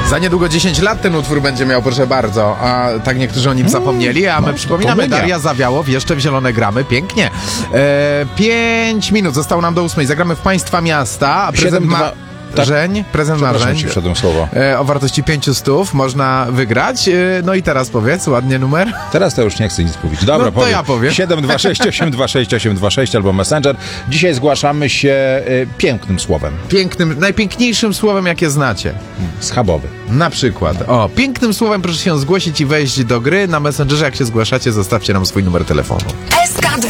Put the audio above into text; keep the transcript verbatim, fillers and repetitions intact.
Za niedługo dziesięć lat ten utwór będzie miał, proszę bardzo. A tak niektórzy o nim zapomnieli, a my no, przypominamy, Daria Zawiałow, jeszcze w zielone gramy, pięknie. E, pięć minut zostało nam do ósmej, zagramy w Państwa Miasta, a prezent ma... Tak. Żeń, prezent na Żeń, ci wszedłem słowo. e, o wartości pięciuset stów można wygrać. E, no i teraz powiedz ładnie numer. Teraz to już nie chcę nic mówić. Dobra, no to powiem. ja powiem. siedem dwa sześć osiem dwa sześć osiem dwa sześć albo Messenger. Dzisiaj zgłaszamy się y, pięknym słowem. Pięknym, najpiękniejszym słowem, jakie znacie. Schabowy. Na przykład. O, pięknym słowem proszę się zgłosić i wejść do gry. Na Messengerze, jak się zgłaszacie, zostawcie nam swój numer telefonu.